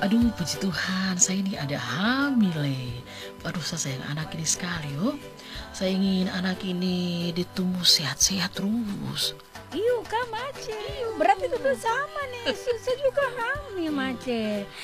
Aduh, puji Tuhan, saya ini ada hamil. Aduh, saya sayang anak ini sekali, oh. Saya ingin anak ini ditumbuh sehat-sehat terus. Iya kak Mace, berarti itu sama nih, saya juga hamil Mace.